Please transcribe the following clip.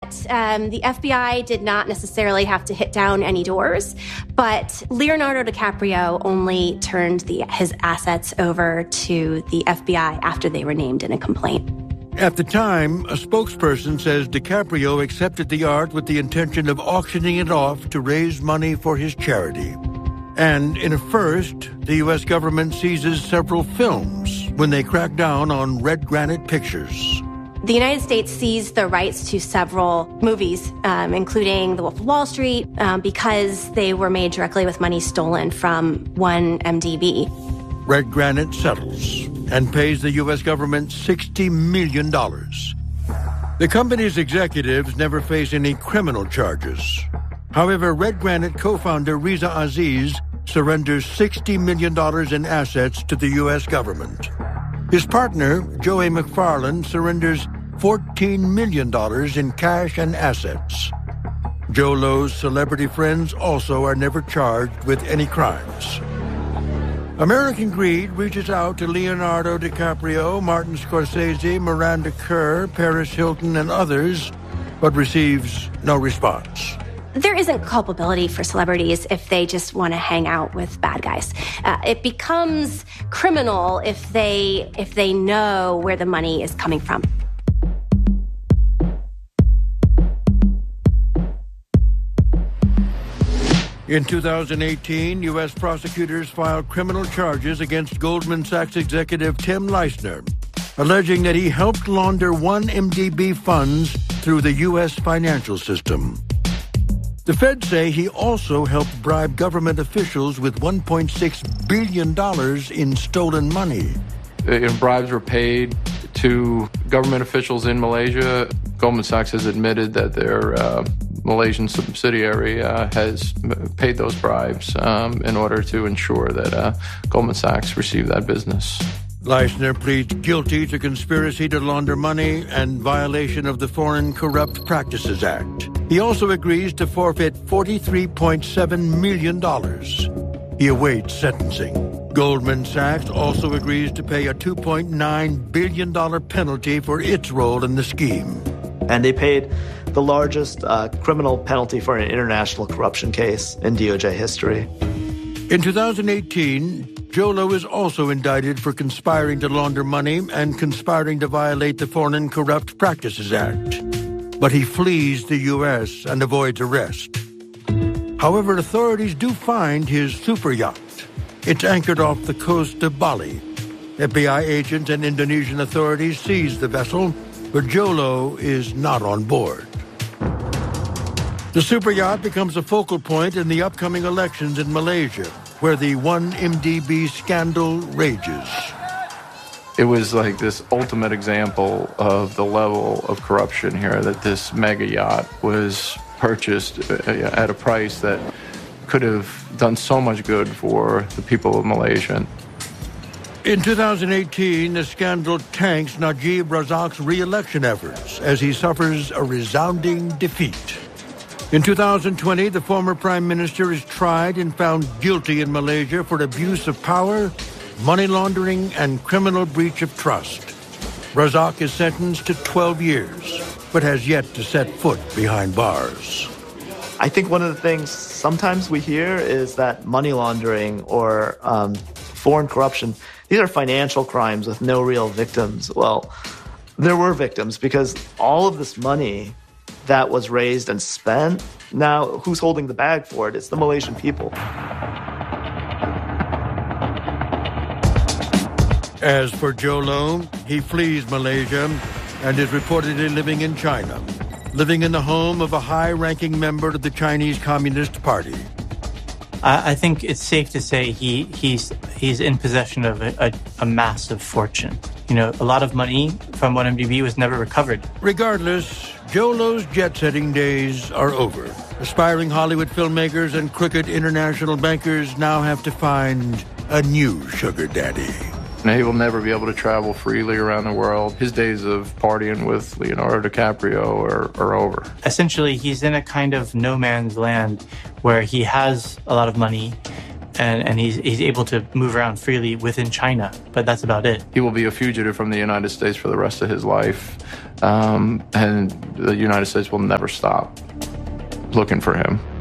that the FBI did not necessarily have to hit down any doors, but Leonardo DiCaprio only turned his assets over to the FBI after they were named in a complaint. At the time, a spokesperson says DiCaprio accepted the art with the intention of auctioning it off to raise money for his charity. And in a first, the U.S. government seizes several films when they crack down on Red Granite Pictures. The United States seized the rights to several movies, including The Wolf of Wall Street, because they were made directly with money stolen from 1MDB. Red Granite settles and pays the U.S. government $60 million. The company's executives never face any criminal charges. However, Red Granite co-founder Reza Aziz surrenders $60 million in assets to the U.S. government. His partner, Joey McFarland, surrenders $14 million in cash and assets. Joe Lowe's celebrity friends also are never charged with any crimes. American greed reaches out to Leonardo DiCaprio, Martin Scorsese, Miranda Kerr, Paris Hilton, and others, but receives no response. There isn't culpability for celebrities if they just want to hang out with bad guys. It becomes criminal if they know where the money is coming from. In 2018, U.S. prosecutors filed criminal charges against Goldman Sachs executive Tim Leissner, alleging that he helped launder 1MDB funds through the U.S. financial system. The feds say he also helped bribe government officials with $1.6 billion in stolen money. Bribes were paid to government officials in Malaysia. Goldman Sachs has admitted that their Malaysian subsidiary has paid those bribes in order to ensure that Goldman Sachs received that business. Leissner pleads guilty to conspiracy to launder money and violation of the Foreign Corrupt Practices Act. He also agrees to forfeit $43.7 million. He awaits sentencing. Goldman Sachs also agrees to pay a $2.9 billion penalty for its role in the scheme. And they paid the largest criminal penalty for an international corruption case in DOJ history. In 2018, Joe Lowe is also indicted for conspiring to launder money and conspiring to violate the Foreign Corrupt Practices Act. But he flees the U.S. and avoids arrest. However, authorities do find his super yacht. It's anchored off the coast of Bali. FBI agents and Indonesian authorities seize the vessel, but Joe Lowe is not on board. The super yacht becomes a focal point in the upcoming elections in Malaysia, where the 1MDB scandal rages. It was like this ultimate example of the level of corruption here, that this mega yacht was purchased at a price that could have done so much good for the people of Malaysia. In 2018, the scandal tanks Najib Razak's re-election efforts as he suffers a resounding defeat. In 2020, the former prime minister is tried and found guilty in Malaysia for abuse of power, money laundering, and criminal breach of trust. Razak is sentenced to 12 years, but has yet to set foot behind bars. I think one of the things sometimes we hear is that money laundering or foreign corruption, these are financial crimes with no real victims. Well, there were victims because all of this money that was raised and spent, now who's holding the bag for it? It's the Malaysian people. As for Joe Lowe, he flees Malaysia and is reportedly living in China, living in the home of a high-ranking member of the Chinese Communist Party. I think it's safe to say he's in possession of a massive fortune. You know, a lot of money from 1MDB was never recovered. Regardless, Joe Lowe's jet-setting days are over. Aspiring Hollywood filmmakers and crooked international bankers now have to find a new sugar daddy. He will never be able to travel freely around the world. His days of partying with Leonardo DiCaprio are over. Essentially, he's in a kind of no man's land where he has a lot of money and he's able to move around freely within China, but that's about it. He will be a fugitive from the United States for the rest of his life. and the United States will never stop looking for him.